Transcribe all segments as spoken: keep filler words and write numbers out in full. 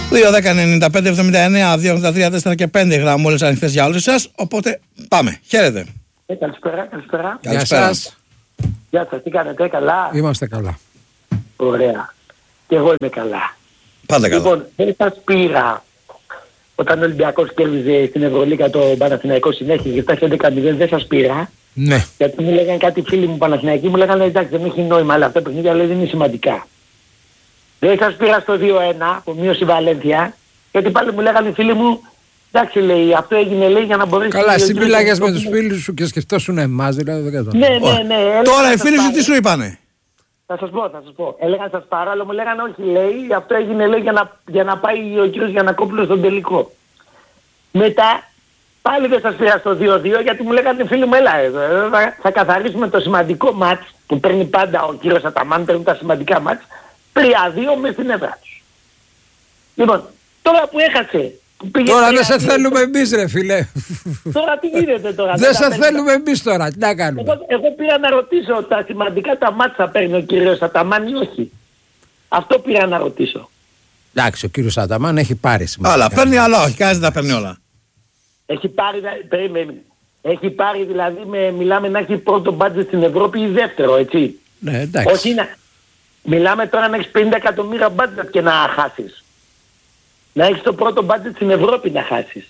δύο δέκα ενενήντα πέντε εβδομήντα εννέα δύο ογδόντα τρία τέσσερα και πέντε γραμμούλες ανοιχτές για όλους σας. Οπότε πάμε. Χαίρετε. Ε, καλησπέρα, καλησπέρα. Γεια σας. Γεια σας, τι κάνετε, καλά? Είμαστε καλά. Ωραία. Και εγώ είμαι καλά. Πάντα καλά. Λοιπόν, δεν σας πήρα όταν ο Ολυμπιακός κέρδιζε στην Ευρωλίγα το Παναθηναϊκό συνέχεια και φτάσει έντεκα μηδέν, δεν σας πήρα. Ναι. Γιατί μου λέγανε κάτι φίλοι μου Παναθηναϊκοί, μου λέγανε εντάξει δεν έχει νόημα, αλλά αυτά τα παιχνίδια λέει δεν είναι σημαντικά. Δεν σας πήρα στο δύο ένα που μείωσε η Βαλένθια, γιατί πάλι μου λέγανε οι φίλοι μου, εντάξει λέει, αυτό έγινε λέει για να μπορέσει... Καλά, εσύ μίλαγες με τους φίλους σου και σκεφτόσουν εμάς, δηλαδή δεν κατάλαβα. Ναι, ναι, ναι. Τώρα οι φίλοι σου τι σου είπανε? Θα σας πω, θα σας πω. Έλεγαν σας πάρω, αλλά μου λέγανε όχι λέει, αυτό έγινε λέει για να, για να πάει ο κύριος Γιαννακόπουλος στον τελικό. Μετά πάλι δεν σας πήρα στο δύο δύο γιατί μου λέγανε φίλοι μου έλα εδώ, θα, θα καθαρίσουμε το σημαντικό μάτς που παίρνει πάντα ο κύριος Αταμάν, παίρνει τα σημαντικά μάτς, τρία δύο μες στην έδρα τους. Λοιπόν, τώρα που έχασε... Που τώρα δεν σε θέλουμε εμείς ρε φίλε. Τώρα τι γίνεται τώρα? Δεν σε θέλουμε εμείς τώρα, τι να κάνουμε? Εγώ, εγώ πήρα να ρωτήσω τα σημαντικά τα μάτς θα παίρνει ο κύριος Αταμάν ή όχι. Αυτό πήρα να ρωτήσω. Εντάξει, ο κύριος Αταμάν έχει πάρει σημαντικά. Αλλά παίρνει, αλλά όχι, κανένας δεν τα παίρνει όλα. Έχει πάρει, περίμενε. Έχει πάρει δηλαδή, με, μιλάμε να έχει πρώτο μπάτζετ στην Ευρώπη ή δεύτερο, έτσι. Ναι, εντάξει. Όχι να... Μιλάμε τώρα να έχεις πενήντα εκατομμύρια μπάτζετ και να χάσεις. Να έχεις το πρώτο μπάτζετ στην Ευρώπη να χάσεις.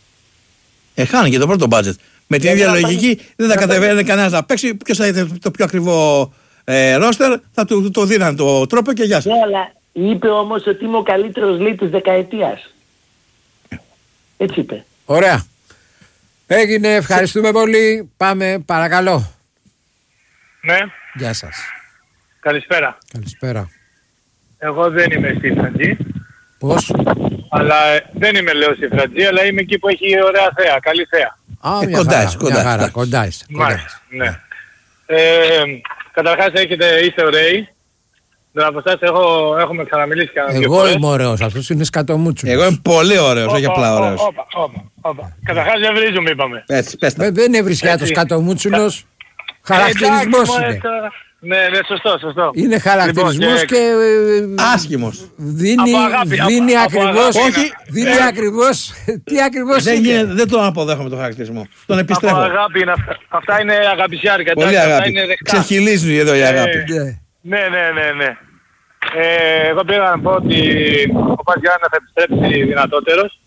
Ε, χάνει και το πρώτο μπάτζετ. Με την ίδια λογική πάρει... δεν θα κατεβαίνει κανένας να παίξει. Ποιος θα είναι το πιο ακριβό ε, ρόστερ, θα του το δίναν το τρόπο και γεια σας. Ναι, αλλά είπε όμως ότι είμαι ο καλύτερος λέει της δεκαετίας. Έτσι είπε. Ωραία. Έγινε, ευχαριστούμε πολύ. Πάμε, παρακαλώ. Ναι. Γεια σας. Καλησπέρα. Καλησπέρα. Εγώ δεν είμαι στη Φραντζή. Πώς? Αλλά ε, δεν είμαι λέω στη Φραντζή, αλλά είμαι εκεί που έχει ωραία θέα, καλή θέα. Α, ε, μια κοντά χαρά, είσαι, κοντά, μια χαρά, κοντά. κοντά είσαι. Μάλιστα, ναι. Ε, καταρχάς έχετε, είστε ωραίοι. Δεν από εσάς έχω, έχουμε ξαναμιλήσει κανένα δύο Εγώ φορές. είμαι ωραίος, αυτός είναι σκατομούτσου. Εγώ είμαι πολύ ωραίος, όχι απλά ωραίος. Όπα, όπα, όπα. Καταρχάς δεν βρίζουμε είπαμε. Έτσι, πες τα. Δεν είναι βρισιά το σκατομούτσουλος. Χαρακτηρισμός Εντάξει, είναι. μωρέ, τώρα. Ναι, ναι, σωστό, σωστό. Είναι χαρακτηρισμός Λοιπόν, και ε, Άσχημος. δίνει, Από αγάπη, δίνει από- από ακριβώς, αγάπη όχι, δίνει ε, ακριβώς, τι ακριβώς Δεν, είναι. γίνεται, δεν τον αποδέχομαι τον χαρακτηρισμό. Τον Από επιστρέφω. αγάπη είναι αυτά. Αυτά είναι αγαπησιάρικα. Πολύ εντάξει, αυτά αγάπη. είναι δεκτά. Ξεχυλίζει εδώ η Ε, αγάπη. Ναι. Ναι, ναι, ναι, ναι. Ε, εγώ πήγα να πω ότι ο Παζιάννα θα επιστρέψει δυνατότερος.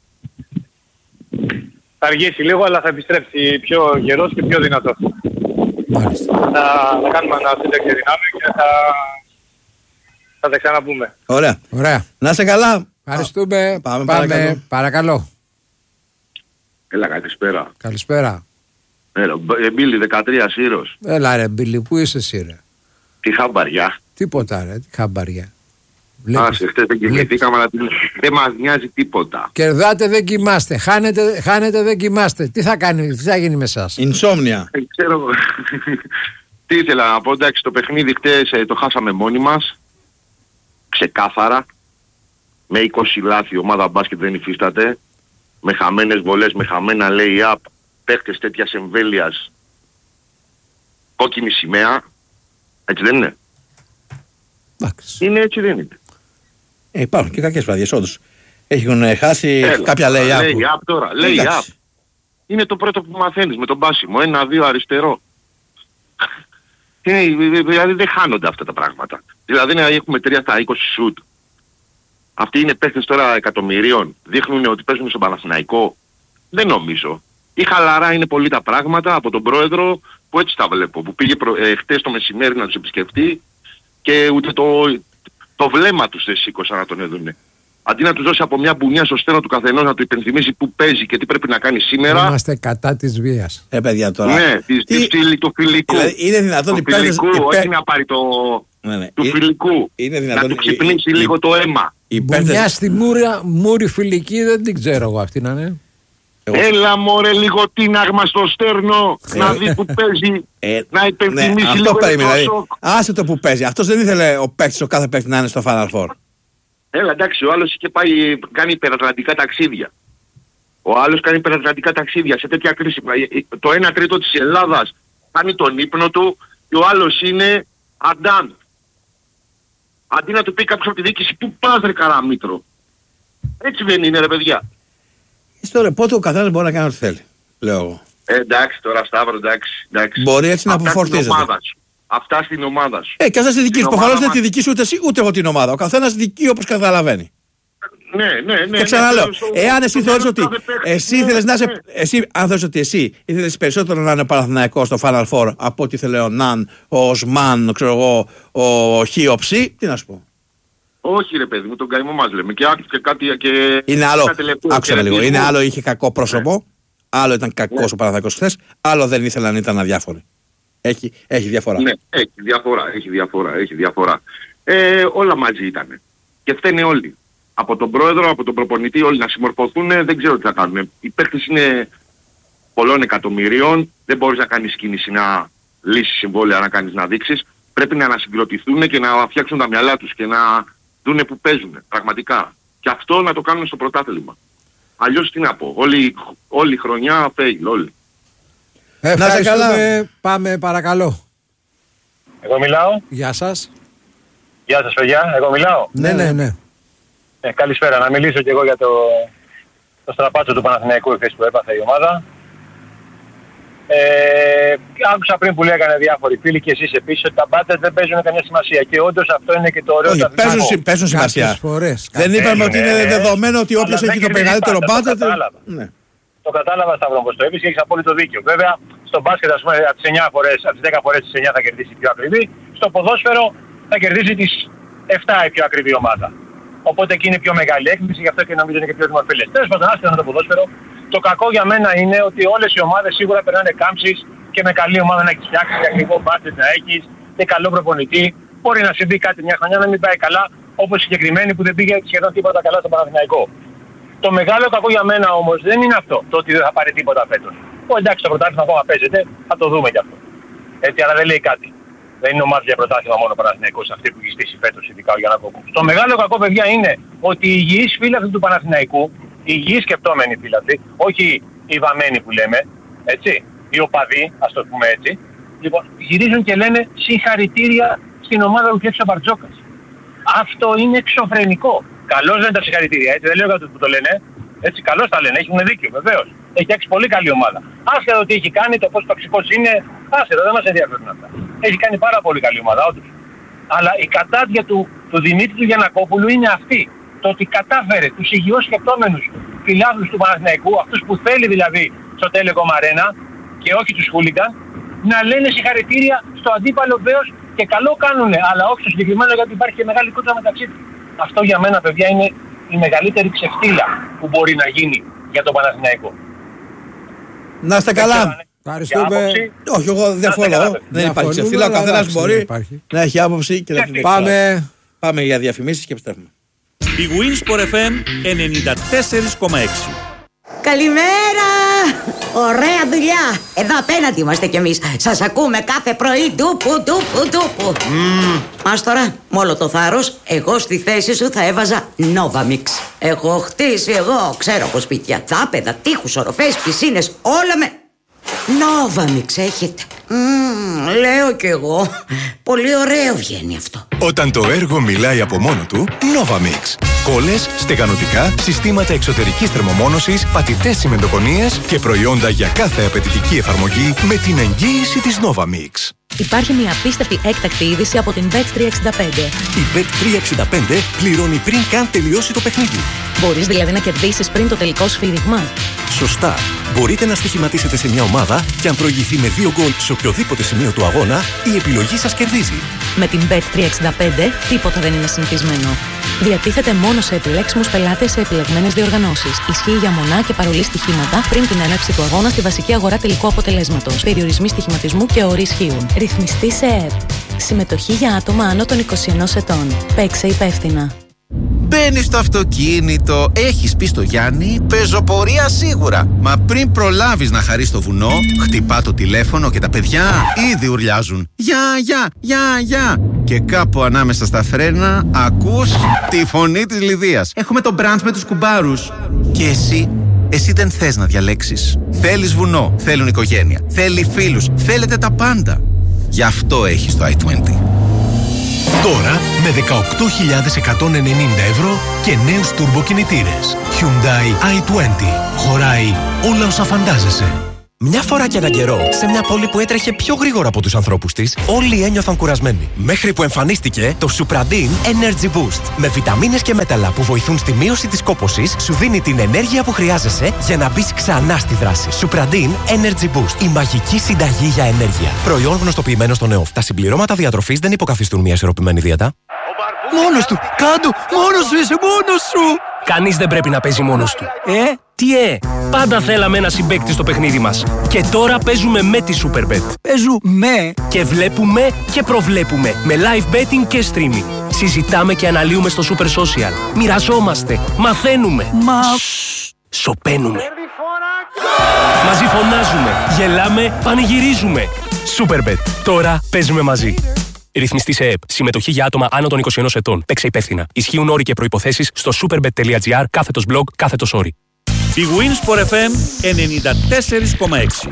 Θα αργήσει λίγο, αλλά θα επιστρέψει πιο γερός και πιο δυνατός. Μάλιστα. Θα, θα κάνουμε ανασύνταξη δυνάμει και θα, θα τα ξαναπούμε. Ωραία. Ωραία. Να είσαι καλά. Ευχαριστούμε. Πάμε, Πάμε, παρακαλώ. παρακαλώ. Έλα, καλησπέρα. Καλησπέρα. Έλα, Μπίλι, δεκατρία Σύρος. Έλα ρε Μπίλι, πού είσαι εσύ ρε? Τι χαμπαριά. Τίποτα ρε, τι χαμπαριά. Άσε, χτες δεν κοιμηθήκαμε, αλλά δεν μας νοιάζει τίποτα. Κερδάτε δεν κοιμάστε, χάνετε, χάνετε δεν κοιμάστε. Τι θα κάνει, τι θα γίνει με εσάς? Insomnia. Δεν ξέρω. Τι ήθελα να πω, εντάξει, το παιχνίδι χτες ε, το χάσαμε μόνοι μας. Ξεκάθαρα. Με είκοσι λάθη, η ομάδα μπάσκετ δεν υφίσταται. Με χαμένες βολές, με χαμένα lay-up. Παίχτες τέτοιας εμβέλειας. Κόκκινη σημαία. Έτσι δεν είναι? Εντάξει. Είναι έτσι δεν είναι? Ε, υπάρχουν και κακές βραδιές, όντως. Έχουν ε, χάσει Έλα, κάποια lay-up. lay-up τώρα, lay-up. Εντάξει. Είναι το πρώτο που μαθαίνεις με τον πάσιμο. Ένα, δύο αριστερό. Είναι, δηλαδή δεν χάνονται αυτά τα πράγματα. Δηλαδή να έχουμε τρία στα είκοσι σουτ. Αυτοί είναι παίχτες τώρα εκατομμυρίων. Δείχνουν ότι παίζουν στον Παναθηναϊκό. Δεν νομίζω. Ή χαλαρά είναι πολύ τα πράγματα από τον πρόεδρο που έτσι τα βλέπω. Που πήγε προ, ε, χτες το μεσημέρι να τους επισκεφτεί και ούτε το, το βλέμμα τους δεν σήκωσαν να τον έδουνε. Αντί να τους δώσει από μια μπουνιά στο στέρνο του καθενός να του υπενθυμίσει που παίζει και τι πρέπει να κάνει σήμερα. Είμαστε κατά της βίας. Ε, παιδιά τώρα. Ναι, της, Τι... της, του φιλικού. Δηλαδή, είναι δυνατόν του οι παίκτες... φιλικού, οι παί- όχι να πάρει το... Ναι, ναι. του Ε, φιλικού. είναι Να δυνατόν του οι- ξυπνήσει οι- λίγο οι- το αίμα. Οι Μπουνιά παίκτες... στη μούρα, μούρη φιλική δεν την ξέρω εγώ αυτή να είναι. Εγώ- Έλα μωρέ λίγο τίναγμα στο στέρνο, να δει που παίζει, Ε, να υπενθυμίσει ναι, αυτό λίγο περίμενα. το Δηλαδή, σοκ. άσε το που παίζει. Αυτός δεν ήθελε ο παίκτης, ο κάθε παίκτης να είναι στο Final Four. Έλα εντάξει, ο άλλος είχε πάει, κάνει υπερατλαντικά ταξίδια. Ο άλλος κάνει υπερατλαντικά ταξίδια σε τέτοια κρίση. Το ένα τρίτο της Ελλάδας κάνει τον ύπνο του και ο άλλος είναι αντάν. Αντί να του πει κάποιος από τη διοίκηση, πού πας ρε Καραμήτρο. Έτσι δεν είναι ρε παιδιά. Τώρα πότε ο καθένας μπορεί να κάνει ό,τι θέλει, λέω εγώ. Ε, εντάξει τώρα Σταύρο, εντάξει, εντάξει. Μπορεί έτσι να αποφορτίζεται. Αυτά στην ομάδα σου. Ε, και αυτά στη δική σου. Προφανώς δεν μας... τη δική σου ούτε εσύ ούτε εγώ την ομάδα. Ο καθένας δική όπως καταλαβαίνει. Ναι, ναι, ναι. Και ξαναλέω, ναι, εάν εσύ θεωρείς ότι εσύ ναι, ήθελες να είσαι. Ναι. Εσύ, αν θεωρείς ότι εσύ ήθελες περισσότερο να είναι Παναθηναϊκός στο Final Four από ό,τι ήθελε ο Ναν, ο Οσμάν, ξέρω εγώ, ο Χίοψη, τι να σου πω. Όχι ρε παιδί μου, τον καημό μας λέμε. Και άκουσε κάτι και... Είναι άλλο, άκουσα με λίγο, είναι άλλο είχε κακό πρόσωπο, ναι. Άλλο ήταν κακός ναι. Ο Παναθηναϊκός χθες, άλλο δεν ήθελαν να ήταν αδιάφοροι. Έχει, έχει διαφορά. Ναι, έχει διαφορά, έχει διαφορά, έχει διαφορά. Ε, όλα μαζί ήταν. Και φταίνε όλοι. Από τον πρόεδρο, από τον προπονητή, όλοι να συμμορφωθούν, δεν ξέρω τι θα κάνουν. Οι παίκτες είναι πολλών εκατομμυρίων, δεν μπορείς να κάνεις κίνηση να λύσεις συμβόλαια, να κάνεις να δείξεις. Πρέπει να ανασυγκροτηθούν και να φτιάξουν τα μυαλά τους και να δούνε που παίζουν, πραγματικά. Και αυτό να το κάνουν στο πρωτάθλημα. Αλλιώς τι να πω, όλη, όλη η χρονιά fail, όλοι. Ευχαριστούμε, πάμε παρακαλώ. Εγώ μιλάω. Γεια σας. Γεια σας παιδιά, εγώ μιλάω. Ναι, ναι, ναι. Ε, καλησπέρα, να μιλήσω και εγώ για το, το στραπάτσο του Παναθηναϊκού εχθές που έπαθε η ομάδα. Ε, άκουσα πριν που λέγανε διάφοροι φίλοι και εσείς επίσης ότι τα μπάτζετ δεν παίζουν καμία σημασία και όντως αυτό είναι και το ωραίο. Όχι, παίζουν, παίζουν σημασία. Φορές, δεν είπαμε ότι είναι δεδομένο ότι όποιος έχει το μεγαλύτερο μπάτζετ. Ναι. Το κατάλαβα Σταύρο πως το είπες και έχεις απόλυτο δίκιο. Βέβαια στο μπάσκετ ας πούμε από τις εννιά φορές, από τις δέκα φορές τις εννιά θα κερδίσει πιο ακριβή. Στο ποδόσφαιρο θα κερδίσει τις επτά η πιο ακριβή ομάδα. Οπότε εκεί είναι πιο μεγάλη έκπληξη, γι' αυτό και νομίζω είναι και πιο δημοφιλές. Τέλος πάντων, άσχετα με το ποδόσφαιρο, το κακό για μένα είναι ότι όλες οι ομάδες σίγουρα περνάνε κάμψεις και με καλή ομάδα να έχεις φτιάξει, και ακριβό μπάτζετ να έχεις και καλό προπονητή. Μπορεί να συμβεί κάτι μια χρονιά να μην πάει καλά, όπως συγκεκριμένη που δεν πήγε σχεδόν τίποτα καλά στο Παναθηναϊκό. Το μεγάλο κακό για μένα όμως δεν είναι αυτό, το ότι δεν θα πάρει τίποτα φέτος. Ω εντάξει, το πρωτάθλημα ακόμα παίζεται, θα το δούμε κι αυτό. Έτσι, αλλά δεν λέει κάτι. Δεν είναι ομάδα για πρωτάθλημα μόνο Παναθηναϊκός αυτή που έχει στήσει φέτος, ειδικά ο Γιαννακόπουλος. Το μεγάλο κακό, παιδιά, είναι ότι οι υγιείς φίλαθλοι του Παναθηναϊκού, οι υγιείς σκεπτόμενοι φίλαθλοι, όχι οι βαμμένοι που λέμε, έτσι, οι οπαδοί, ας το πούμε έτσι, λοιπόν, γυρίζουν και λένε συγχαρητήρια στην ομάδα που φτιάξει ο Μπαρτζόκας. Αυτό είναι εξωφρενικό. Καλώς λένε τα συγχαρητήρια, έτσι, δεν λέω κάτι που το λένε, έτσι, καλώς τα λένε, έχουν δίκιο, βεβαίως. Έχει φτιάξει πολύ καλή ομάδα. Άσχετα τι έχει κάνει, το πόσο τοξικός είναι, άσχετα, δεν μας ενδιαφέρουν αυτά. Έχει κάνει πάρα πολύ καλή ομάδα, όντως. Αλλά η κατάδια του, του Δημήτρη του Γιαννακόπουλου είναι αυτή. Το ότι κατάφερε τους υγιώς σκεπτόμενους φιλάθλους του Παναθηναϊκού, αυτούς που θέλει δηλαδή στο Telecom Arena και όχι τους χούλιγκαν, να λένε συγχαρητήρια στο αντίπαλο βέος και καλό κάνουνε, αλλά όχι στο συγκεκριμένο γιατί υπάρχει και μεγάλη κόντρα μεταξύ τους. Αυτό για μένα, παιδιά, είναι η μεγαλύτερη ξεφτύλα που μπορεί να γίνει για τον Παναθηναϊκό. Να είστε καλά. Ευχαριστούμε. Όχι, εγώ δεν διαφωνώ. Δεν υπάρχει ξεφτύλα. Ο καθένας μπορεί να έχει άποψη και να την Πάμε. Πάμε για διαφημίσεις και επιστρέφουμε. Η Winsport εφ εμ ενενήντα τέσσερα κόμμα έξι. Καλημέρα! Ωραία δουλειά! Εδώ απέναντι είμαστε κι εμείς. Σας ακούμε κάθε πρωί. Ντούπου, ντούπου, ντούπου. Mm. Ας τώρα, με όλο το θάρρος, εγώ στη θέση σου θα έβαζα Novamix. Έχω χτίσει εγώ, ξέρω από σπίτια, τάπεδα, τείχους, οροφές, πισίνες, όλα με... Novamix έχετε. Mm, λέω κι εγώ. Πολύ ωραίο βγαίνει αυτό. Όταν το έργο μιλάει από μόνο του, Novamix. Κόλλες, στεγανοτικά, συστήματα εξωτερικής θερμομόνωσης, πατητές τσιμεντοκονίες και προϊόντα για κάθε απαιτητική εφαρμογή με την εγγύηση της Novamix. Υπάρχει μια απίστευτη έκτακτη είδηση από την μπετ τριακόσια εξήντα πέντε. Η μπετ τριακόσια εξήντα πέντε πληρώνει πριν καν τελειώσει το παιχνίδι. Μπορείς δηλαδή να κερδίσεις πριν το τελικό σφύριγμα. Σωστά. Μπορείτε να στοιχηματίσετε σε μια ομάδα και αν προηγηθεί με δύο γκολ σε οποιοδήποτε σημείο του αγώνα, η επιλογή σας κερδίζει. Με την μπετ τριακόσια εξήντα πέντε τίποτα δεν είναι συνηθισμένο. Διατίθεται μόνο σε επιλέξιμους πελάτες σε επιλεγμένες διοργανώσεις. Ισχύει για μονά και παρολί στοιχήματα πριν την έναρξη του αγώνα στη βασική αγορά τελικού αποτελέσματος. Περιορισμοί στοιχηματισμού και όροι ισχύουν. Ρυθμιστή σε ΕΕΠ. Συμμετοχή για άτομα άνω των είκοσι ενός ετών. Παίξε υπεύθυνα. Μπαίνεις στο αυτοκίνητο, έχεις πει στο Γιάννη, πεζοπορία σίγουρα. Μα πριν προλάβεις να χαρείς το βουνό, χτυπά το τηλέφωνο και τα παιδιά ήδη ουρλιάζουν. Γεια, γεια, γεια, γεια. Και κάπου ανάμεσα στα φρένα ακούς τη φωνή της Λιδίας. Έχουμε το μπραντς με τους κουμπάρους. Και εσύ, εσύ δεν θες να διαλέξεις. Θέλεις βουνό, θέλουν οικογένεια, θέλει φίλους, θέλετε τα πάντα. Γι' αυτό έχεις το άι είκοσι. Τώρα με δεκαοκτώ χιλιάδες εκατόν ενενήντα ευρώ και νέους τουρμποκινητήρες. Hyundai άι είκοσι. Χωράει όλα όσα φαντάζεσαι. Μια φορά και έναν καιρό, σε μια πόλη που έτρεχε πιο γρήγορα από τους ανθρώπους της, όλοι ένιωθαν κουρασμένοι. Μέχρι που εμφανίστηκε το Supradin Energy Boost. Με βιταμίνες και μέταλλα που βοηθούν στη μείωση της κόπωσης, σου δίνει την ενέργεια που χρειάζεσαι για να μπεις ξανά στη δράση. Supradin Energy Boost. Η μαγική συνταγή για ενέργεια. Προϊόν γνωστοποιημένο στον ΕΟΦ. Τα συμπληρώματα διατροφής δεν υποκαθιστούν μια ισορροπημένη δίαιτα. Μόνος του! Κάντο! Μόνος σου είσαι! Μόνος σου! Κανείς δεν πρέπει να παίζει μόνος του. Ε? Τι ε? Πάντα θέλαμε ένα συμπαίκτη στο παιχνίδι μας. Και τώρα παίζουμε με τη Superbet. Παίζουμε και βλέπουμε και προβλέπουμε. Με live betting και streaming. Συζητάμε και αναλύουμε στο Super Social. Μοιραζόμαστε. Μαθαίνουμε. Μα... Σοπαίνουμε. Μαζί φωνάζουμε. Γελάμε. Πανηγυρίζουμε. Superbet. Τώρα παίζουμε μαζί. Ρυθμιστή σε ΕΕΠ. Συμμετοχή για άτομα άνω των είκοσι ενός ετών. Παίξε υπεύθυνα. Ισχύουν όροι και προϋποθέσεις στο superbet.gr κάθετος blog κάθετος όροι. Η Winsport εφ εμ ενενήντα τέσσερα κόμμα έξι.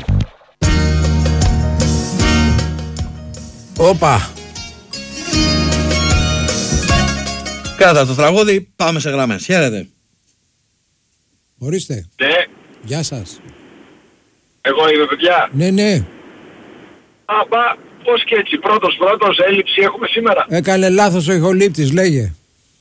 Όπα. Κράτα το τραγούδι, πάμε σε γραμμές. Χαίρετε. Ορίστε. Ναι. Γεια σας. Εγώ είμαι, παιδιά. Ναι, ναι. Απα, πώς και έτσι, πρώτος πρώτος, έλλειψη έχουμε σήμερα. Έκανε λάθος ο ηχολήπτης, λέγε.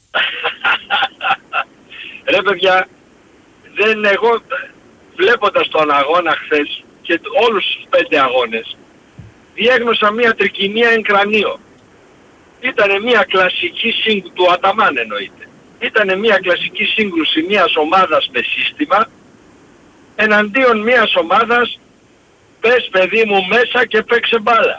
Ρε παιδιά, δεν εγώ, βλέποντας τον αγώνα χθες και όλους τους πέντε αγώνες, διέγνωσα μια τρικυμία εν κρανίο. Ήτανε μια κλασική σύγκρουση, του Αταμάν εννοείται. Ήτανε μια κλασική σύγκρουση μιας ομάδας με σύστημα εναντίον μιας ομάδας, πες παιδί μου μέσα και παίξε μπάλα.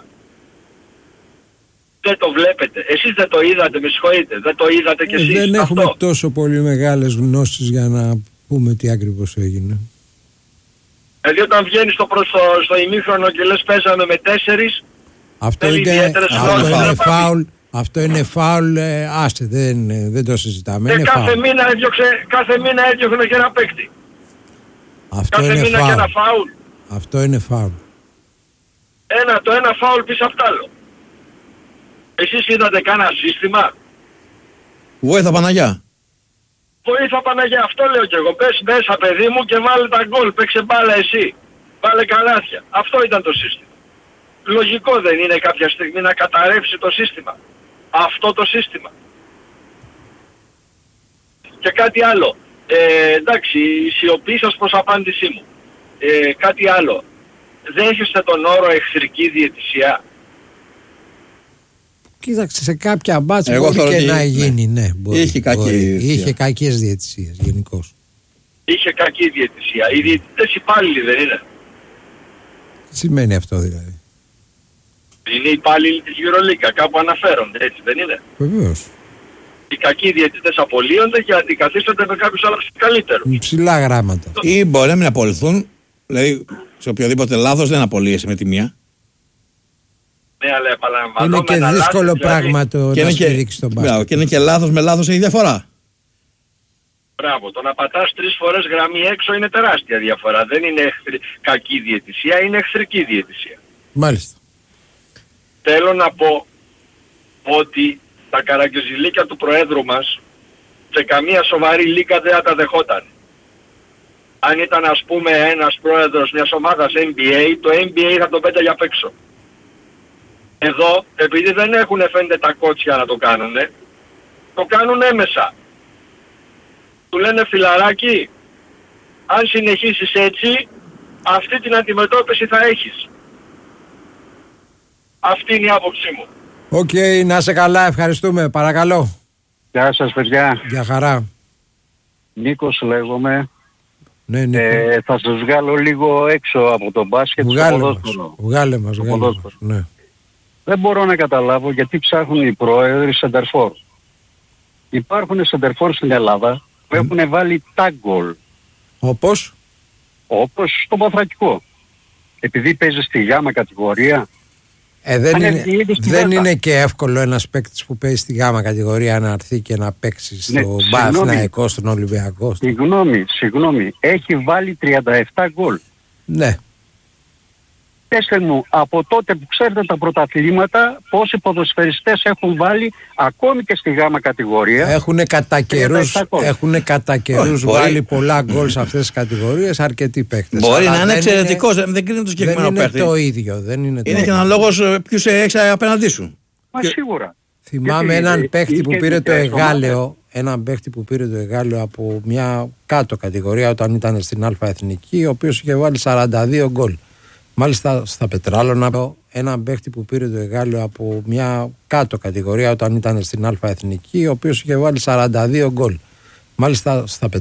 Δεν το βλέπετε. Εσείς δεν το είδατε, με συγχωρείτε. Δεν το είδατε κι εσείς. Ε, δεν αυτό. έχουμε τόσο πολύ μεγάλες γνώσεις για να πούμε τι ακριβώς έγινε. Δηλαδή όταν βγαίνεις στο, στο, στο ημίχρονο και λες παίζαμε με τέσσερις, αυτό είναι, αυτό είναι φάουλ. Αυτό είναι φάουλ, ε, άστε, δεν, δεν το συζητάμε. Και είναι κάθε, φάουλ. μήνα έδιωξε, κάθε μήνα έδιωχνε και ένα παίκτη. Αυτό κάθε είναι μήνα φάουλ. και ένα φάουλ. Αυτό είναι φάουλ. Ένα, το ένα φάουλ πίσω απ' τ' άλλο. Εσείς είδατε κάνα σύστημα? Βόηθα Παναγιά. Βοήθα Παναγιά, αυτό λέω κι εγώ. Πες μέσα παιδί μου και βάλε τα γκολ, παίξε μπάλα εσύ. Βάλε καλάθια. Αυτό ήταν το σύστημα. Λογικό δεν είναι κάποια στιγμή να καταρρεύσει το σύστημα. Αυτό το σύστημα. Και κάτι άλλο. Ε, εντάξει, η σιωπή σας προς απάντησή μου. Ε, κάτι άλλο. Δέχεστε τον όρο εχθρική διαιτησία? Κοίταξε, σε κάποια μπάτς Εγώ μπορεί και ότι, να ναι. γίνει, ναι. Μπορεί, Είχε κακή μπορεί. διαιτησία. Είχε κακές διαιτησίες γενικώς. Είχε κακή διαιτησία. Οι διαιτητές υπάλληλοι δεν είναι? Τι σημαίνει αυτό δηλαδή? Είναι υπάλληλοι της Euroliga, κάπου αναφέρονται, έτσι δεν είναι? Βεβαίως. Οι κακοί διαιτητές απολύονται και αντικαθίστανται με κάποιους άλλους καλύτερους. Ψηλά γράμματα. Ή μπορεί να μην απολυθούν, δηλαδή σε οποιοδήποτε λάθος δεν απολύεσαι με τη μία. Ναι, αλλά επαναλαμβάνω. Είναι και δύσκολο πράγμα το Και να είναι και- στηρίξει τον μπάσκετ. Μπράβο, και είναι και λάθος με λάθος έχει διαφορά. Μπράβο, το να πατάς τρεις φορές γραμμή έξω είναι τεράστια διαφορά. Δεν είναι εχθρι... κακή διαιτησία, είναι εχθρική διαιτησία. Μάλιστα. Θέλω να πω ότι τα καραγκιόζηλίκια του Προέδρου μας σε καμία σοβαρή λίγα δεν θα τα δεχόταν. Αν ήταν ας πούμε ένας πρόεδρος μιας ομάδας N B A, το N B A θα τον πέταγε απ' έξω. Εδώ, επειδή δεν έχουν φαίνεται τα κότσια να το κάνουνε, το κάνουν έμεσα. Του λένε φιλαράκι, αν συνεχίσεις έτσι, αυτή την αντιμετώπιση θα έχεις. Αυτή είναι η άποψή μου. Οκ, okay, να είσαι καλά, ευχαριστούμε. Παρακαλώ. Γεια σας παιδιά. Για χαρά. Νίκος λέγομαι. Ναι, ναι. Ε, θα σας βγάλω λίγο έξω από το μπάσκετ. Βγάλε στο μας, ποδόσφαιρο. βγάλε μας, Στο βγάλε ποδόσφαιρο. μας. Ναι. Δεν μπορώ να καταλάβω γιατί ψάχνουν οι πρόεδροι σεντερφόρ. Υπάρχουν σεντερφόρ στην Ελλάδα που έχουν βάλει τα γκολ. Όπως? Όπως στο Παθρακικό. Επειδή παίζει στη γάμα κατηγορία. Ε, δεν αν είναι, έρθει ήδη στη δεν Δέλτα. είναι και εύκολο ένας παίκτης που παίζει στη γάμα κατηγορία να έρθει και να παίξει στο Ναι, Παναθηναϊκό, στον Ολυμπιακό. στο- Συγγνώμη, συγγνώμη. Έχει βάλει τριάντα επτά γκολ. Ναι. Πέστε μου, από τότε που ξέρετε τα πρωταθλήματα, πόσοι ποδοσφαιριστές έχουν βάλει ακόμη και στη γάμα κατηγορία. Έχουν κατά καιρούς, έχουν κατά καιρούς βάλει πολλά γκολ σε αυτές τις κατηγορίες, αρκετοί παίκτες. Μπορεί να είναι εξαιρετικός, δεν, δεν κρίνει το συγκεκριμένο παίκτη. Δεν είναι το ίδιο. Δεν είναι είναι και ένα λόγος ποιους έχεις απέναντί σου. Μα σίγουρα. Θυμάμαι έναν παίκτη που πήρε το Εγάλεο, έναν παίκτη που πήρε το Εγάλεο από μια κάτω κατηγορία όταν ήταν στην Α Εθνική, ο οποίος είχε βάλει σαράντα δύο γκολ. Μάλιστα στα Πετράλωνα, έναν παίκτη που πήρε το Εγάλεο από μια κάτω κατηγορία όταν ήταν στην Α Εθνική, ο οποίος είχε βάλει σαράντα δύο γκολ. Μάλιστα στα